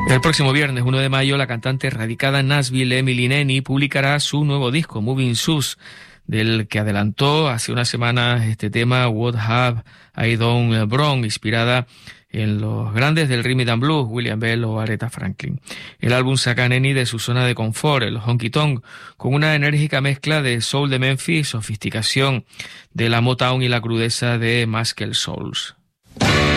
El próximo viernes 1 de mayo, la cantante radicada en Nashville, Emily Nenny, publicará su nuevo disco, Moving Sus, del que adelantó hace unas semanas este tema, What Have I Done Wrong, inspirada en los grandes del rhythm and blues, William Bell o Aretha Franklin. El álbum saca a Nenny de su zona de confort, el honky tonk, con una enérgica mezcla de soul de Memphis, sofisticación de la Motown y la crudeza de Muscle Souls.